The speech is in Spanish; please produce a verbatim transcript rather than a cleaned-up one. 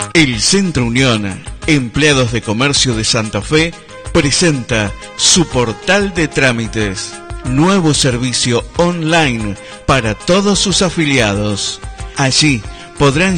El Centro Unión, Empleados de Comercio de Santa Fe, presenta su portal de trámites. Nuevo servicio online para todos sus afiliados. Allí podrán